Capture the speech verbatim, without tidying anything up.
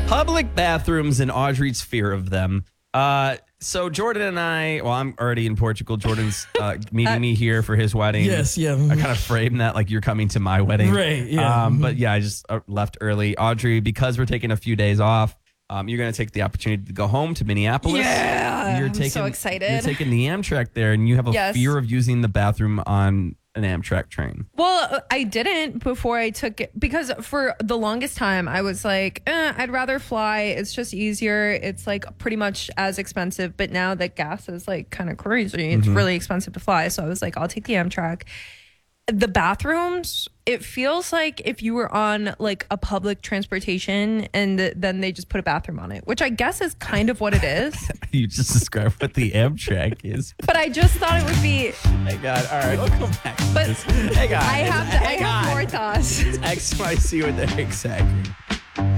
Public bathrooms and Audrey's fear of them. Uh, so Jordan and I, well, I'm already in Portugal. Jordan's uh, meeting me here for his wedding. Yes, yeah. I kind of framed that like you're coming to my wedding. Right, yeah. Um, but yeah, I just uh, left early. Audrey, because we're taking a few days off, um, you're going to take the opportunity to go home to Minneapolis. Yeah, you're I'm taking, so excited. You're taking the Amtrak there, and you have a Yes. fear of using the bathroom on an Amtrak train. Well, I didn't before I took it because for the longest time I was like, eh, I'd rather fly. It's just easier. It's like pretty much as expensive. But now that gas is like kind of crazy, it's Mm-hmm. really expensive to fly. So I was like, I'll take the Amtrak. The bathrooms, it feels like if you were on like a public transportation and th- then they just put a bathroom on it, which I guess is kind of what it is. You just described what the Amtrak is. But I just thought it would be. Hey God! All right, we'll come back. to But this. Hey God! I have, to, I Hey have God. more thoughts. X Y C with Eric Zachary.